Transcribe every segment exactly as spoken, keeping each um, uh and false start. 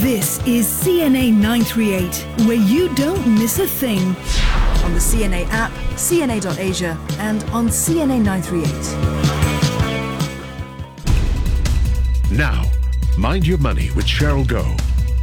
This is C N A nine three eight, where you don't miss a thing. On the C N A app, C N A dot Asia, and on C N A nine three eight. Now, Mind Your Money with Cheryl Goh.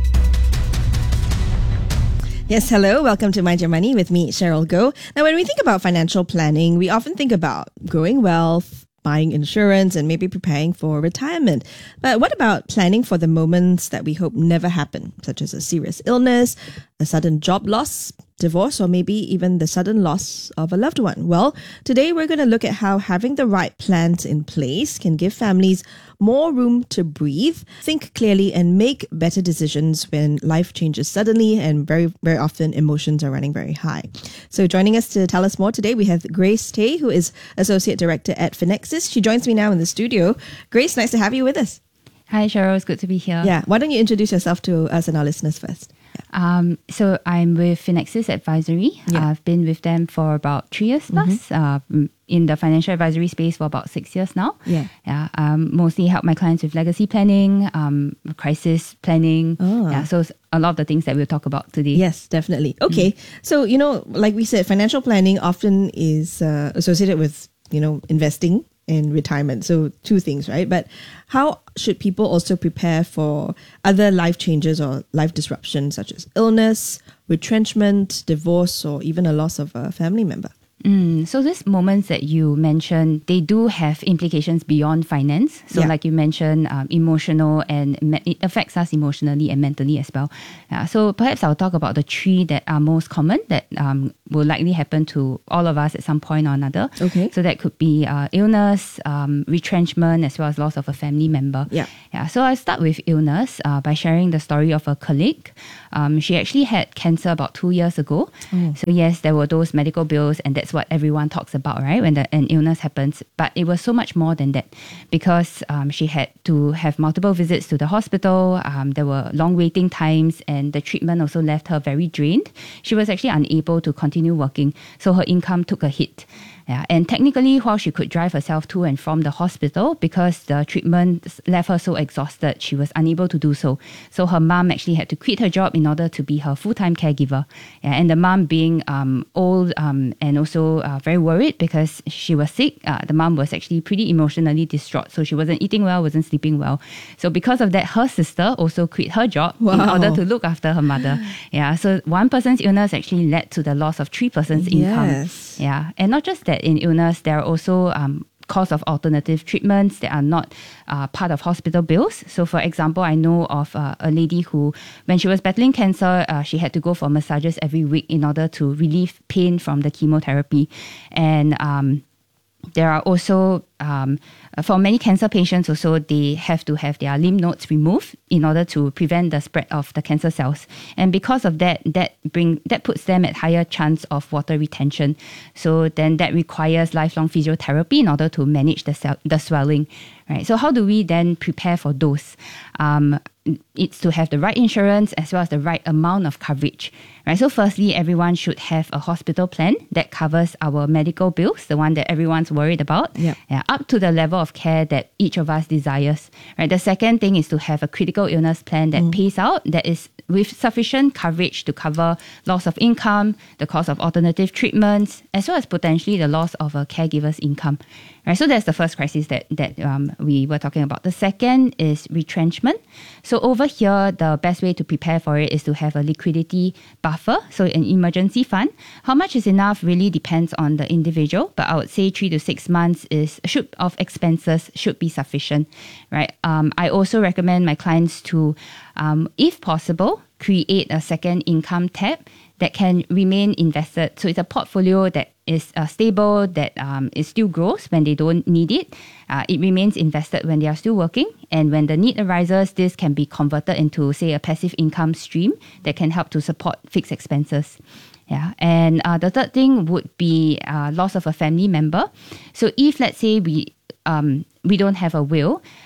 Yes, hello. Welcome to Mind Your Money with me, Cheryl Goh. Now, when we think about financial planning, we often think about growing wealth, buying insurance, and maybe preparing for retirement. But what about planning for the moments that we hope never happen, such as a serious illness, a sudden job loss, divorce, or maybe even the sudden loss of a loved one? Well, today we're going to look at how having the right plans in place can give families more room to breathe, think clearly, and make better decisions when life changes suddenly and very, very often emotions are running very high. So joining us to tell us more today, we have Grace Tay, who is Associate Director at Finexis. She joins me now in the studio. Grace, nice to have you with us. Hi, Cheryl. It's good to be here. Yeah. Why don't you introduce yourself to us and our listeners first? Um, so I'm with Finexis Advisory. Yeah. I've been with them for about three years plus. Mm-hmm. Uh, in the financial advisory space for about six years now. Yeah. Yeah. Um, mostly help my clients with legacy planning, um, crisis planning. Oh. Yeah. So a lot of the things that we'll talk about today. Yes, definitely. Okay. Mm. So, you know, like we said, financial planning often is uh, associated with, you know, investing and retirement. So two things, right? But how should people also prepare for other life changes or life disruptions such as illness, retrenchment, divorce, or even a loss of a family member? Mm, so these moments that you mentioned, they do have implications beyond finance. So yeah. like you mentioned, um, emotional, and me- it affects us emotionally and mentally as well. Uh, so perhaps I'll talk about the three that are most common that um, will likely happen to all of us at some point or another. Okay. So that could be uh, illness, um, retrenchment, as well as loss of a family member. Yeah. Yeah. So I'll start with illness uh, by sharing the story of a colleague. Um, she actually had cancer about two years ago. Oh. So yes, there were those medical bills, and that's what everyone talks about, right? When the, an illness happens. But it was so much more than that, because um, she had to have multiple visits to the hospital. Um, there were long waiting times, and the treatment also left her very drained. She was actually unable to continue working, so her income took a hit. Yeah, and technically, while she could drive herself to and from the hospital, because the treatment left her so exhausted, she was unable to do so. So her mom actually had to quit her job in order to be her full-time caregiver. Yeah, and the mom being um, old um, and also uh, very worried because she was sick, uh, the mom was actually pretty emotionally distraught. So she wasn't eating well, wasn't sleeping well. So because of that, her sister also quit her job wow. in order to look after her mother. Yeah, so one person's illness actually led to the loss of three persons' income. Yes. Yeah, and not just that, in illness, there are also um, cost of alternative treatments that are not uh, part of hospital bills. So, for example, I know of uh, a lady who, when she was battling cancer, uh, she had to go for massages every week in order to relieve pain from the chemotherapy. And um, there are also, um, for many cancer patients also, they have to have their lymph nodes removed in order to prevent the spread of the cancer cells. And because of that, that bring that puts them at higher chance of water retention. So then that requires lifelong physiotherapy in order to manage the cell, the swelling. Right. So how do we then prepare for those? Um, it's to have the right insurance as well as the right amount of coverage. Right. So firstly, everyone should have a hospital plan that covers our medical bills, the one that everyone's worried about, yep. yeah, up to the level of care that each of us desires. Right. The second thing is to have a critical illness plan that mm. pays out, that is with sufficient coverage to cover loss of income, the cost of alternative treatments, as well as potentially the loss of a caregiver's income. Right, so that's the first crisis that that um, we were talking about. The second is retrenchment. So over here, the best way to prepare for it is to have a liquidity buffer, so an emergency fund. How much is enough really depends on the individual, but I would say three to six months is should of expenses should be sufficient. Right. Um, I also recommend my clients to, um, if possible, create a second income tab that can remain invested. So it's a portfolio that is uh, stable, that um, it still grows when they don't need it. Uh, it remains invested when they are still working. And when the need arises, this can be converted into, say, a passive income stream that can help to support fixed expenses. Yeah, and uh, the third thing would be uh, loss of a family member. So if, let's say, we um, we don't have a will,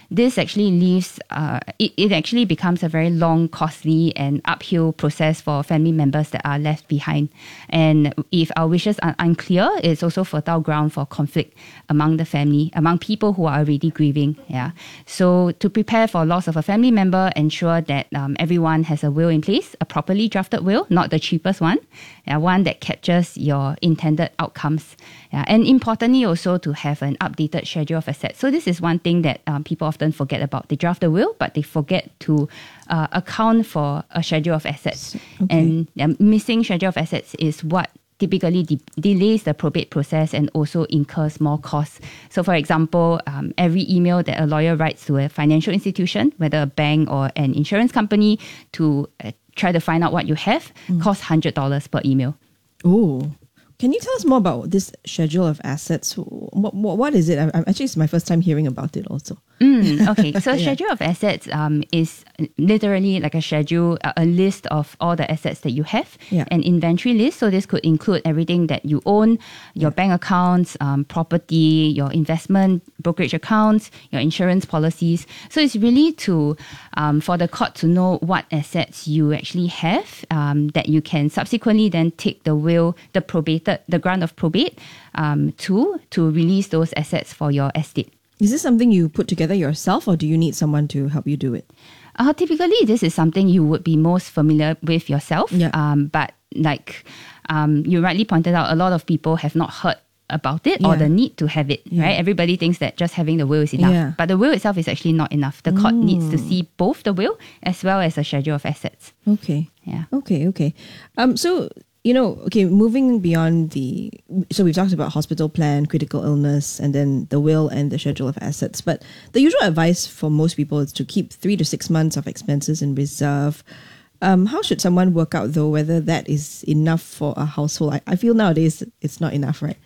this actually leaves, uh, it, it actually becomes a very long, costly and uphill process for family members that are left behind. And if our wishes are unclear, it's also fertile ground for conflict among the family, among people who are already grieving. Yeah. So to prepare for loss of a family member, ensure that um, everyone has a will in place, a properly drafted will, not the cheapest one, yeah, one that captures your intended outcomes. Yeah. And importantly also to have an updated schedule of assets. So this is one thing that um, people often forget about. They draft a will, but they forget to uh, account for a schedule of assets. Okay. And um, missing schedule of assets is what typically de- delays the probate process and also incurs more costs. So for example, um, every email that a lawyer writes to a financial institution, whether a bank or an insurance company, to uh, try to find out what you have, mm. costs one hundred dollars per email. Oh, can you tell us more about this schedule of assets? What, what, what is it? I, I'm, actually, it's my first time hearing about it also. Mm, okay, so Yeah. schedule of assets um, is literally like a schedule, a, a list of all the assets that you have, Yeah. an inventory list. So this could include everything that you own, your bank accounts, um, property, your investment brokerage accounts, your insurance policies. So it's really to um, for the court to know what assets you actually have um, that you can subsequently then take the will, the probated, the grant of probate um, to to release those assets for your estate. Is this something you put together yourself, or do you need someone to help you do it? Uh, typically, this is something you would be most familiar with yourself. Yeah. Um, but like um, you rightly pointed out, a lot of people have not heard about it or Yeah. the need to have it, Yeah. right? Everybody thinks that just having the will is enough. Yeah. But the will itself is actually not enough. The court needs to see both the will as well as a schedule of assets. Okay. Yeah. Okay, okay. Um, so, you know, okay, moving beyond the, so we've talked about hospital plan, critical illness, and then the will and the schedule of assets. But the usual advice for most people is to keep three to six months of expenses in reserve. Um, how should someone work out, though, whether that is enough for a household? I, I feel nowadays it's not enough, right?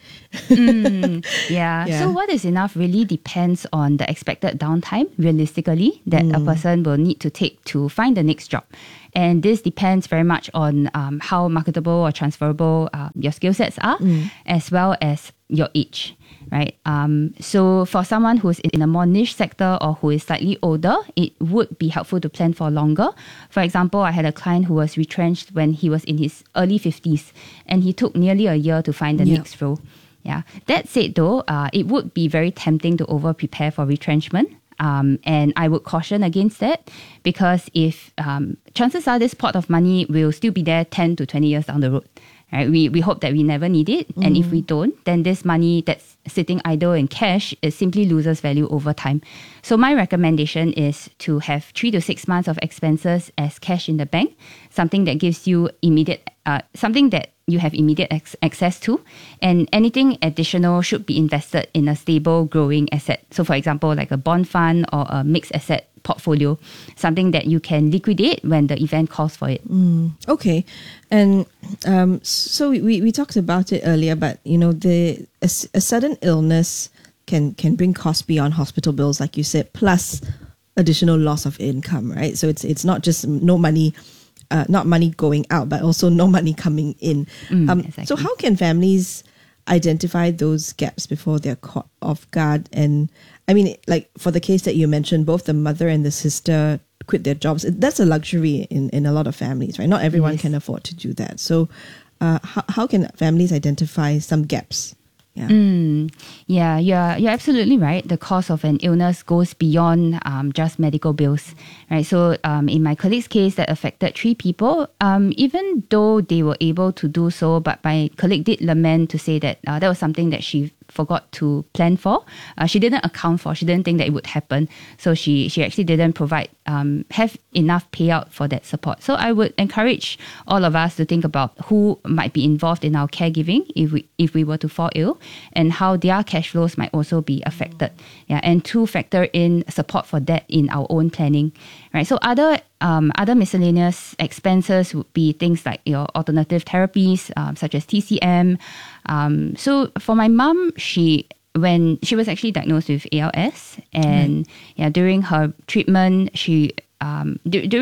Mm, yeah. Yeah. So what is enough really depends on the expected downtime, realistically, that a person will need to take to find the next job. And this depends very much on um, how marketable or transferable uh, your skill sets are, as well as your age, right? Um, so for someone who's in a more niche sector or who is slightly older, it would be helpful to plan for longer. For example, I had a client who was retrenched when he was in his early fifties, and he took nearly a year to find the Yeah. next role. Yeah. That said, though, uh, it would be very tempting to over prepare for retrenchment. Um, and I would caution against that, because if um, chances are this pot of money will still be there ten to twenty years down the road. Right? We we hope that we never need it. And if we don't, then this money that's sitting idle in cash, it simply loses value over time. So my recommendation is to have three to six months of expenses as cash in the bank, something that gives you immediate, uh, something that you have immediate ex- access to, and anything additional should be invested in a stable, growing asset. So for example, like a bond fund or a mixed asset portfolio, something that you can liquidate when the event calls for it. Okay, and um, so we, we talked about it earlier, but you know, the a, s- a sudden illness can can bring costs beyond hospital bills, like you said, plus additional loss of income, right? So it's it's not just no money, uh, not money going out, but also no money coming in. Mm, um, exactly. So how can families identify those gaps before they're caught off guard? And I mean, like for the case that you mentioned, both the mother and the sister quit their jobs. That's a luxury in, in a lot of families, right? Not everyone Yes. can afford to do that. So uh, how, how can families identify some gaps? Yeah. Mm, yeah, you're, you're absolutely right. The cost of an illness goes beyond um, just medical bills, right? So um, in my colleague's case that affected three people, um, even though they were able to do so, but my colleague did lament to say that uh, that was something that she forgot to plan for. Uh, she didn't account for. She didn't think that it would happen. So she she actually didn't provide, um, have enough payout for that support. So I would encourage all of us to think about who might be involved in our caregiving if we if we were to fall ill, and how their cash flows might also be affected. Yeah, and to factor in support for that in our own planning. Right. So other um, other miscellaneous expenses would be things like your alternative therapies, um, such as T C M. Um, so for my mum, she when she was actually diagnosed with A L S, and yeah, during her treatment, she um, d- during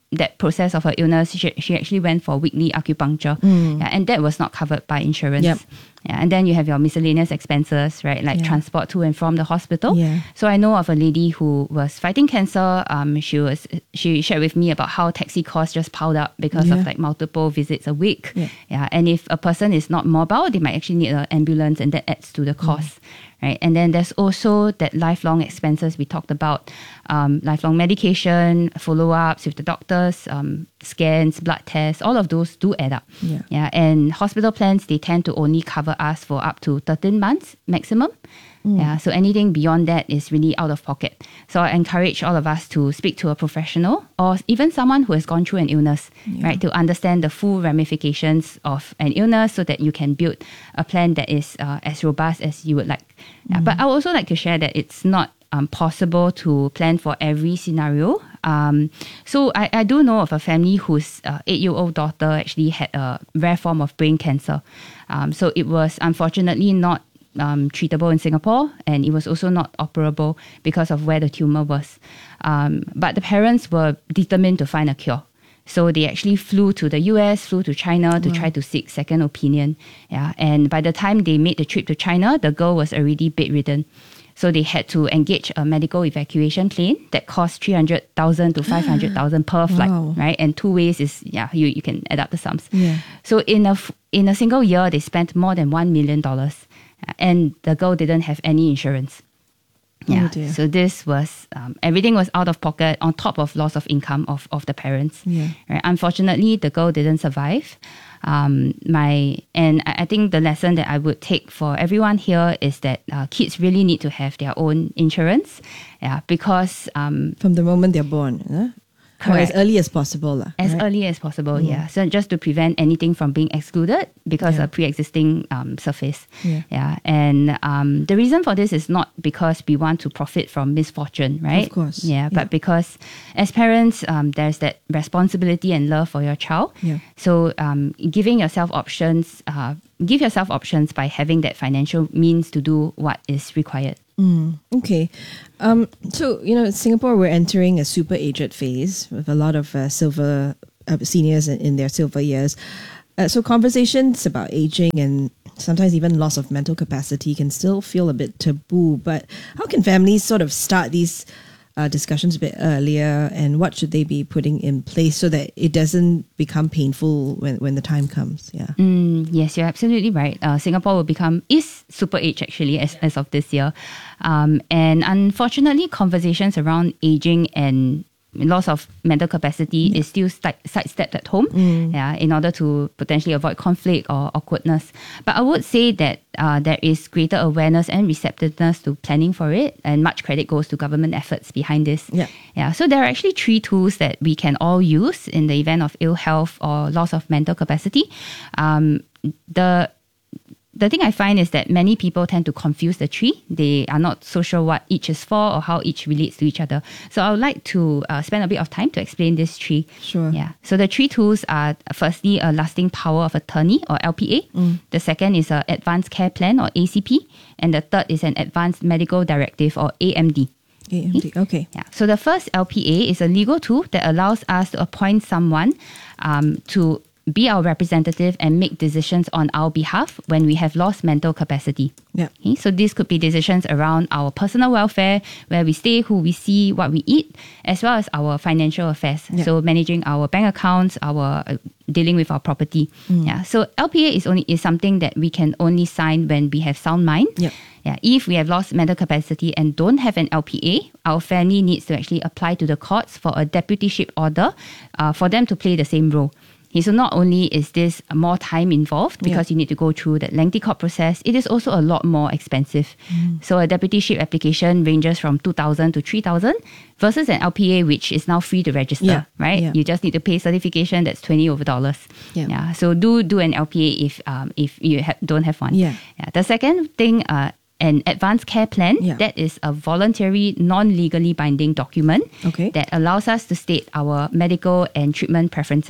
that process of her illness, she, she actually went for weekly acupuncture. Mm. Yeah, and that was not covered by insurance. Yep. Yeah, and then you have your miscellaneous expenses, right? Like Yeah. transport to and from the hospital. Yeah. So I know of a lady who was fighting cancer. Um, she was she shared with me about how taxi costs just piled up because Yeah. of like multiple visits a week. Yeah. Yeah, and if a person is not mobile, they might actually need an ambulance, and that adds to the cost. Right. And then there's also that lifelong expenses we talked about, um, lifelong medication, follow-ups with the doctors, um, scans, blood tests, all of those do add up. Yeah. Yeah. And hospital plans, they tend to only cover us for up to thirteen months maximum. Yeah. So anything beyond that is really out of pocket. So I encourage all of us to speak to a professional or even someone who has gone through an illness, right, to understand the full ramifications of an illness so that you can build a plan that is uh, as robust as you would like. Yeah, but I would also like to share that it's not um, possible to plan for every scenario. Um, so I, I do know of a family whose uh, eight-year-old daughter actually had a rare form of brain cancer. Um, so it was unfortunately not Um, treatable in Singapore, and it was also not operable because of where the tumor was. Um, but the parents were determined to find a cure. So they actually flew to the U S, flew to China to try to seek second opinion. Yeah, and by the time they made the trip to China, the girl was already bedridden. So they had to engage a medical evacuation plane that cost three hundred thousand to five hundred thousand per flight, Wow. right? And two ways is, yeah, you, you can add up the sums. Yeah. So in a, f- in a single year, they spent more than one million dollars. And the girl didn't have any insurance. Yeah. Oh dear. So this was, um, everything was out of pocket on top of loss of income of, of the parents. Yeah. Right? Unfortunately, the girl didn't survive. Um, my And I, I think the lesson that I would take for everyone here is that uh, kids really need to have their own insurance. Yeah, because um, From the moment they're born. Huh? Or as Correct. early as possible. lah, as right? early as possible, yeah. So just to prevent anything from being excluded because Yeah. of pre-existing um, surface. Yeah. And um, the reason for this is not because we want to profit from misfortune, right? Of course. Yeah, but Yeah. because as parents, um, there's that responsibility and love for your child. Yeah. So um, giving yourself options, uh, give yourself options by having that financial means to do what is required. Okay. Um, so, you know, in Singapore, we're entering a super aged phase with a lot of uh, silver uh, seniors in, in their silver years. Uh, so conversations about aging and sometimes even loss of mental capacity can still feel a bit taboo. But how can families sort of start these uh, discussions a bit earlier, and what should they be putting in place so that it doesn't become painful when, when the time comes? Yeah. Mm, yes, you're absolutely right. Uh, Singapore will become, is super age actually as, as of this year. Um, and unfortunately, conversations around aging and loss of mental capacity is still sti- sidestepped at home, yeah, in order to potentially avoid conflict or awkwardness. But I would say that uh, there is greater awareness and receptiveness to planning for it, and much credit goes to government efforts behind this. Yeah. Yeah. So there are actually three tools that we can all use in the event of ill health or loss of mental capacity. Um, the The thing I find is that many people tend to confuse the three. They are not so sure what each is for or how each relates to each other. So I would like to uh, spend a bit of time to explain these three. Sure. Yeah. So the three tools are firstly a lasting power of attorney or L P A. The second is a advanced care plan or A C P. And the third is an advanced medical directive or A M D. A M D. Okay. Yeah. So the first L P A is a legal tool that allows us to appoint someone um, to be our representative and make decisions on our behalf when we have lost mental capacity. Yeah. Okay, so these could be decisions around our personal welfare, where we stay, who we see, what we eat, as well as our financial affairs. Yeah. So managing our bank accounts, our uh, dealing with our property. Yeah. So L P A is only is something that we can only sign when we have sound mind. Yeah. Yeah. If we have lost mental capacity and don't have an L P A, our family needs to actually apply to the courts for a deputyship order uh, for them to play the same role. Okay, so not only is this more time involved because Yeah. you need to go through that lengthy court process, it is also a lot more expensive. So a deputyship application ranges from two thousand to three thousand versus an L P A, which is now free to register, Yeah, right? yeah. You just need to pay certification, that's twenty over dollars. Yeah. So do do an L P A if um if you ha- don't have one. Yeah. Yeah. The second thing, uh, an advanced care plan, Yeah. that is a voluntary, non-legally binding document Okay. that allows us to state our medical and treatment preferences.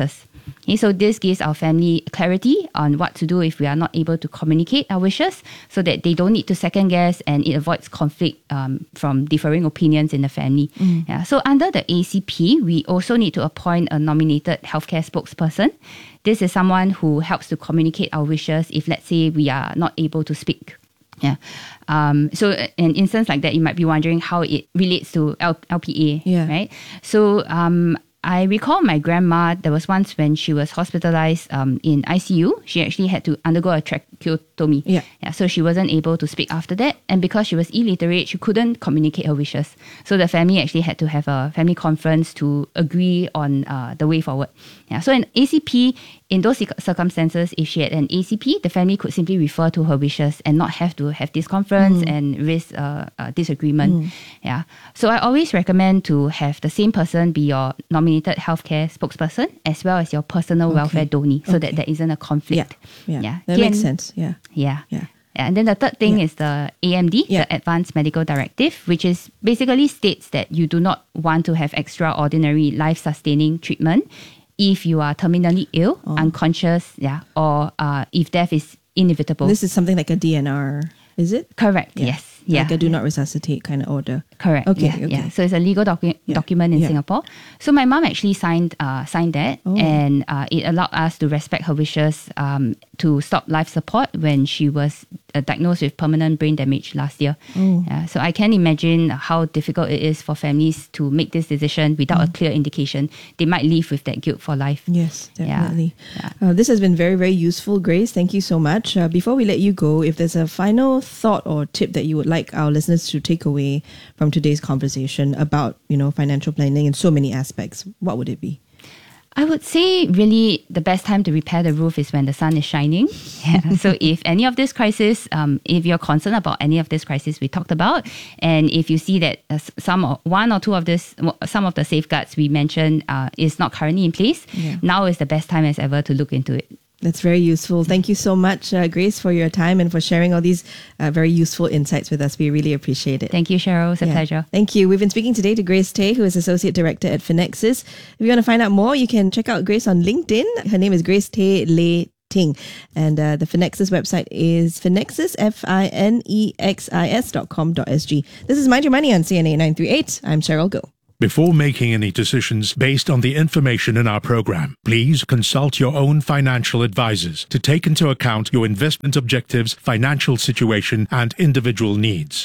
Okay, so this gives our family clarity on what to do if we are not able to communicate our wishes, so that they don't need to second guess, and it avoids conflict um, from differing opinions in the family. Mm. Yeah, so under the A C P, we also need to appoint a nominated healthcare spokesperson. This is someone who helps to communicate our wishes if, let's say, we are not able to speak. Yeah. Um, so an instance like that, you might be wondering how it relates to L- LPA, yeah. right? So um, I recall my grandma, there was once when she was hospitalized um, in I C U, she actually had to undergo a tracheotomy. Yeah. Yeah. So she wasn't able to speak after that. And because she was illiterate, she couldn't communicate her wishes. So the family actually had to have a family conference to agree on uh, the way forward. Yeah. So an A C P, in those circumstances, if she had an A C P, the family could simply refer to her wishes and not have to have this conference mm. and risk uh, a disagreement. Mm. Yeah. So I always recommend to have the same person be your nominated healthcare spokesperson as well as your personal okay. welfare donee, so okay. that there isn't a conflict. Yeah. Yeah. yeah. That Again, makes sense. Yeah. Yeah. Yeah. And then the third thing yeah. is the A M D, yeah. the Advanced Medical Directive, which is basically states that you do not want to have extraordinary life-sustaining treatment if you are terminally ill, oh. unconscious, yeah, or uh, if death is inevitable. This is something like a D N R, is it? Correct, yeah. yes. Yeah. Like a do not resuscitate kind of order. Correct. Okay. Yeah, okay. yeah. So it's a legal docu- yeah. document in yeah. Singapore. So my mom actually signed uh, signed that, oh. and uh, it allowed us to respect her wishes um, to stop life support when she was uh, diagnosed with permanent brain damage last year. Oh. Yeah, so I can imagine how difficult it is for families to make this decision without mm. a clear indication. They might live with that guilt for life. Yes, definitely. Yeah. Yeah. Uh, this has been very, very useful, Grace. Thank you so much. Uh, before we let you go, if there's a final thought or tip that you would like our listeners to take away from today's conversation about, you know, financial planning in so many aspects, what would it be? I would say really the best time to repair the roof is when the sun is shining. Yeah. So if any of this crisis, um, if you're concerned about any of this crisis we talked about, and if you see that uh, some or one or two of this, some of the safeguards we mentioned uh, is not currently in place, yeah. now is the best time as ever to look into it. That's very useful. Thank you so much, uh, Grace, for your time and for sharing all these uh, very useful insights with us. We really appreciate it. Thank you, Cheryl. It's a yeah. pleasure. Thank you. We've been speaking today to Grace Tay, who is Associate Director at Finexis. If you want to find out more, you can check out Grace on LinkedIn. Her name is Grace Tay Lei Ting. And uh, the Finexis website is finexis, F I N E X I S dot com dot S G. This is Mind Your Money on C N A nine thirty-eight. I'm Cheryl Goh. Before making any decisions based on the information in our program, please consult your own financial advisors to take into account your investment objectives, financial situation, and individual needs.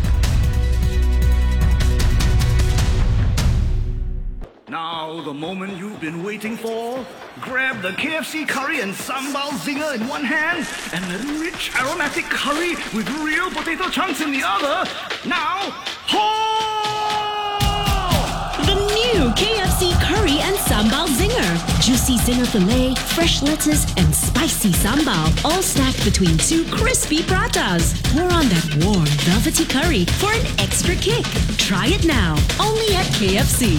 Now, the moment you've been waiting for. Grab the K F C curry and sambal zinger in one hand and the rich aromatic curry with real potato chunks in the other. Now, ho! The new K F C Curry and Sambal Zinger. Juicy zinger filet, fresh lettuce, and spicy sambal, all stacked between two crispy pratas. Pour on that warm, velvety curry for an extra kick. Try it now, only at K F C.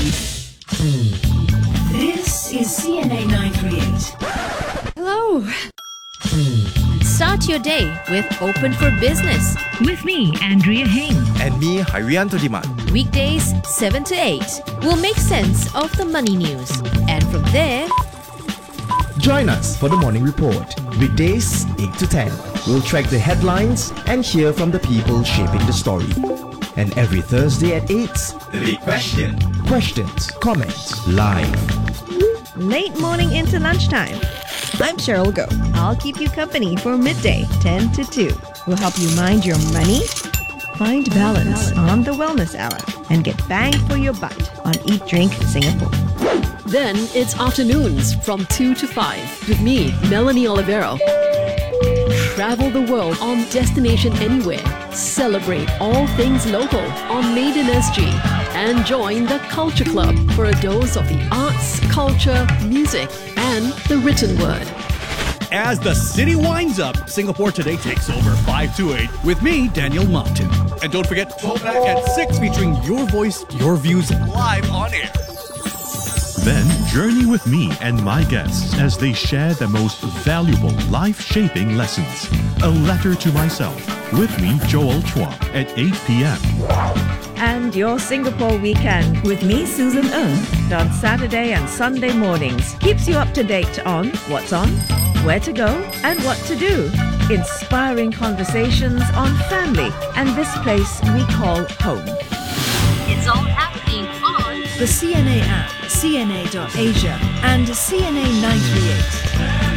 This is C N A nine thirty-eight. Hello. Start your day with Open for Business. With me, Andrea Heng. And me, Harianto Diman. Weekdays, seven to eight. We'll make sense of the money news. And from there, join us for the Morning Report. Weekdays, eight to ten. We'll track the headlines and hear from the people shaping the story. And every Thursday at eight, The Big Question. Questions, comments, live. Late morning into lunchtime. I'm Cheryl Goh. I'll keep you company for midday, ten to two. We'll help you mind your money, find balance on the Wellness Hour, and get bang for your buck on Eat Drink Singapore. Then it's afternoons from two to five with me, Melanie Olivero. Travel the world on Destination Anywhere. Celebrate all things local on Made in S G. And join the Culture Club for a dose of the arts, culture, music, and the written word. As the city winds up, Singapore Today takes over five to eight with me, Daniel Martin. And don't forget, Throwback at six featuring your voice, your views live on air. Then journey with me and my guests as they share the most valuable life-shaping lessons. A Letter to Myself with me, Joel Chua, at eight p.m. and your Singapore weekend With me, Susan Ng. on Saturday and Sunday mornings keeps you up to date on what's on, where to go, and what to do. Inspiring conversations on family and this place we call home. It's all happening on The C N A app, C N A dot Asia, and C N A nine three eight.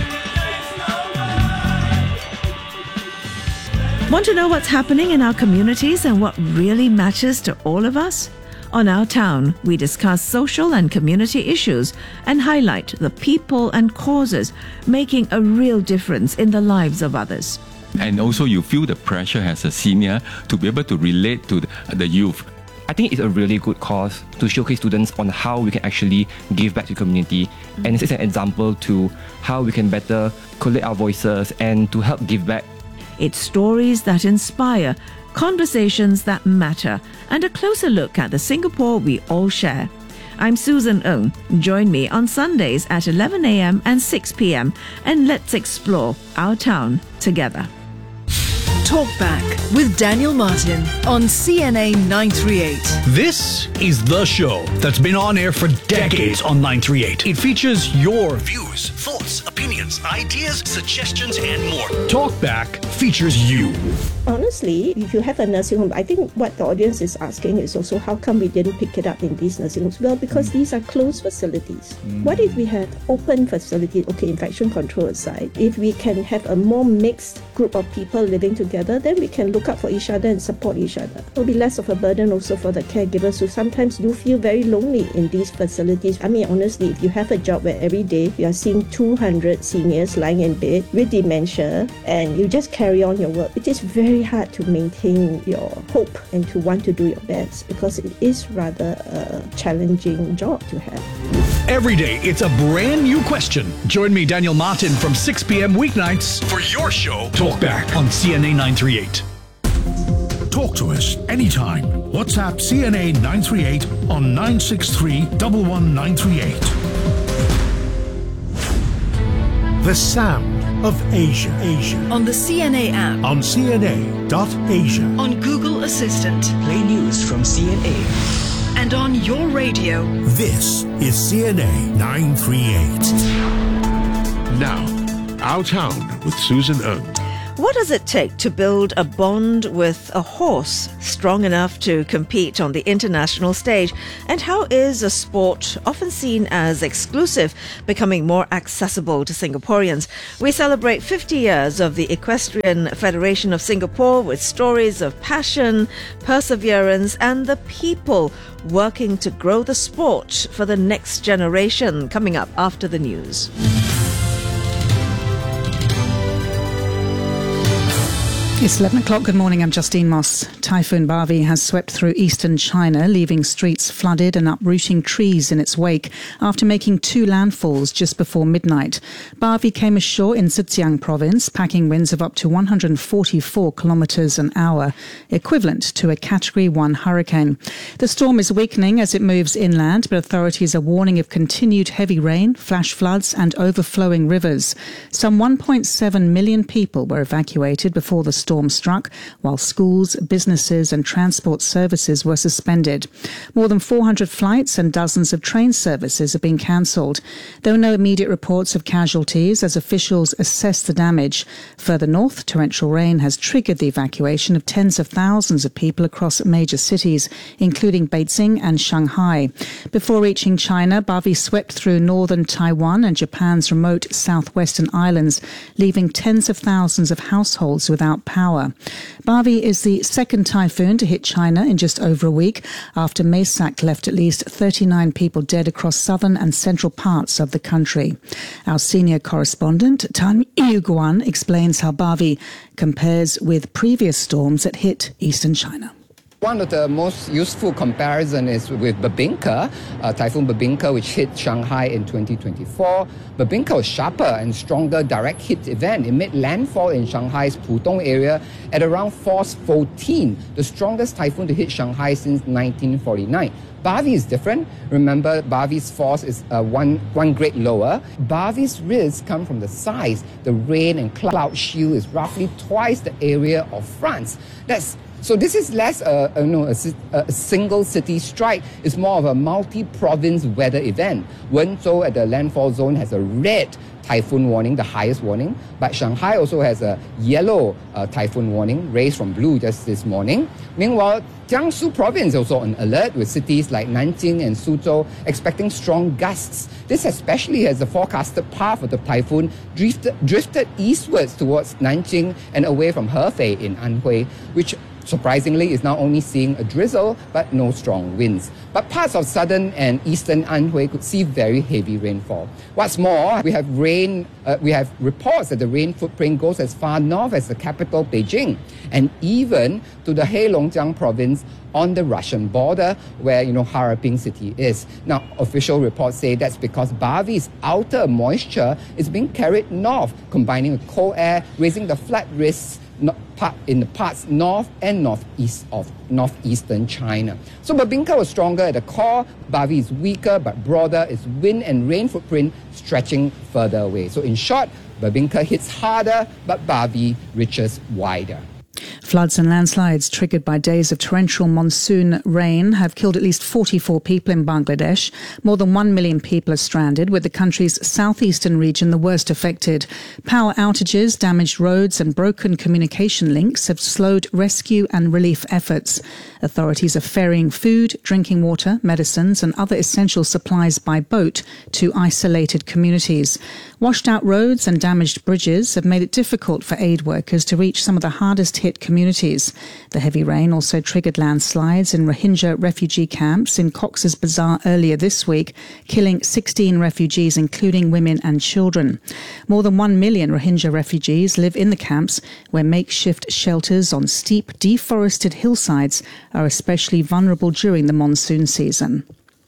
Want to know what's happening in our communities and what really matters to all of us? On Our Town, we discuss social and community issues and highlight the people and causes making a real difference in the lives of others. And also you feel the pressure as a senior to be able to relate to the, the youth. I think it's a really good cause to showcase students on how we can actually give back to the community. Mm-hmm. And it's an example to how we can better collect our voices and to help give back. It's stories that inspire, conversations that matter, and a closer look at the Singapore we all share. I'm Susan Ng. Join me on Sundays at eleven a.m. and six p.m. and let's explore our town together. Talk Back with Daniel Martin on C N A nine three eight. This is the show that's been on air for decades on nine three eight. It features your views, thoughts, opinions, ideas, suggestions, and more. Talk Back features you. Honestly, if you have a nursing home, I think what the audience is asking is also how come we didn't pick it up in these nursing homes? Well, because mm. these are closed facilities. Mm. What if we had open facilities? Okay, infection control aside, if we can have a more mixed group of people living together, then we can look out for each other and support each other. It will be less of a burden also for the caregivers who sometimes do feel very lonely in these facilities. I mean, honestly, if you have a job where every day you are seeing two hundred seniors lying in bed with dementia and you just carry on your work, it is very hard to maintain your hope and to want to do your best because it is rather a challenging job to have. Every day, it's a brand new question. Join me, Daniel Martin, from six p.m. weeknights for your show, Talk Back on C N A nine three eight. Talk to us anytime. WhatsApp C N A nine three eight on nine six three, one one nine three eight. The sound of Asia. Asia. On the C N A app. On C N A dot Asia. On Google Assistant. Play news from C N A. And on your radio. This is C N A nine three eight. Now, Our Town with Susan Ng. What does it take to build a bond with a horse strong enough to compete on the international stage? And how is a sport often seen as exclusive becoming more accessible to Singaporeans? We celebrate fifty years of the Equestrian Federation of Singapore with stories of passion, perseverance, and the people working to grow the sport for the next generation. Coming up after the news. It's eleven o'clock. Good morning. I'm Justine Moss. Typhoon Bavi has swept through eastern China, leaving streets flooded and uprooting trees in its wake after making two landfalls just before midnight. Bavi came ashore in Zhejiang province, packing winds of up to one hundred forty-four kilometres an hour, equivalent to a Category one hurricane. The storm is weakening as it moves inland, but authorities are warning of continued heavy rain, flash floods and overflowing rivers. Some one point seven million people were evacuated before the storm storm struck, while schools, businesses and transport services were suspended. More than four hundred flights and dozens of train services have been cancelled. There were no immediate reports of casualties as officials assess the damage. Further north, torrential rain has triggered the evacuation of tens of thousands of people across major cities, including Beijing and Shanghai. Before reaching China, Bavi swept through northern Taiwan and Japan's remote southwestern islands, leaving tens of thousands of households without power. Bavi is the second typhoon to hit China in just over a week after Maysak left at least thirty-nine people dead across southern and central parts of the country. Our senior correspondent, Tan Yu Guan, explains how Bavi compares with previous storms that hit eastern China. One of the most useful comparison is with Babinka, uh, Typhoon Babinka, which hit Shanghai in twenty twenty-four. Babinka was sharper and stronger direct hit event. It made landfall in Shanghai's Pudong area at around force fourteen, the strongest typhoon to hit Shanghai since nineteen forty-nine. Bavi is different. Remember, Bavi's force is uh, one, one grade lower. Bavi's risks come from the size. The rain and cloud shield is roughly twice the area of France. That's So this is less a, a, you know, a, a single city strike. It's more of a multi-province weather event. Wenzhou at the landfall zone has a red typhoon warning, the highest warning, but Shanghai also has a yellow uh, typhoon warning, raised from blue just this morning. Meanwhile, Jiangsu province also on alert, with cities like Nanjing and Suzhou expecting strong gusts. This especially as the forecasted path of the typhoon drifted, drifted eastwards towards Nanjing and away from Hefei in Anhui, which surprisingly is now only seeing a drizzle but no strong winds. But parts of southern and eastern Anhui could see very heavy rainfall. What's more, we have rain, uh, we have reports that the rain footprint goes as far north as the capital Beijing, and even to the Heilongjiang province on the Russian border, where, you know, Harbin city is. Now, official reports say that's because Bavi's outer moisture is being carried north, combining with cold air, raising the flood risks in the parts north and northeast of northeastern China. So Babinka was stronger at the core, Bavi is weaker but broader, its wind and rain footprint stretching further away. So in short, Babinka hits harder but Bavi reaches wider. Floods and landslides triggered by days of torrential monsoon rain have killed at least forty-four people in Bangladesh. More than one million people are stranded, with the country's southeastern region the worst affected. Power outages, damaged roads and broken communication links have slowed rescue and relief efforts. Authorities are ferrying food, drinking water, medicines and other essential supplies by boat to isolated communities. Washed out roads and damaged bridges have made it difficult for aid workers to reach some of the hardest hit communities. The heavy rain also triggered landslides in Rohingya refugee camps in Cox's Bazar earlier this week, killing sixteen refugees, including women and children. More than one million Rohingya refugees live in the camps, where makeshift shelters on steep, deforested hillsides are especially vulnerable during the monsoon season.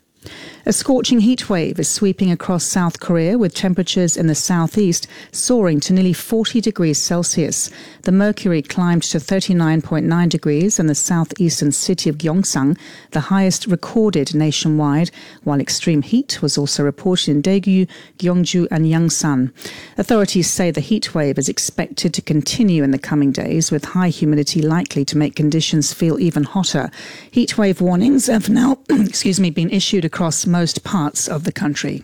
A scorching heat wave is sweeping across South Korea, with temperatures in the southeast soaring to nearly forty degrees Celsius. The mercury climbed to thirty-nine point nine degrees in the southeastern city of Gyeongsang, the highest recorded nationwide, while extreme heat was also reported in Daegu, Gyeongju and Yangsan. Authorities say the heat wave is expected to continue in the coming days, with high humidity likely to make conditions feel even hotter. Heat wave warnings have now excuse me, been issued across most parts of the country.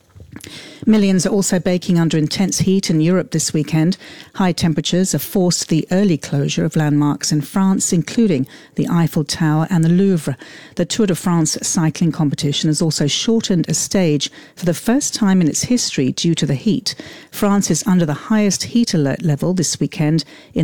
Millions are also baking under intense heat in Europe this weekend. High temperatures have forced the early closure of landmarks in France, including the Eiffel Tower and the Louvre. The Tour de France cycling competition has also shortened a stage for the first time in its history due to the heat. France is under the highest heat alert level this weekend in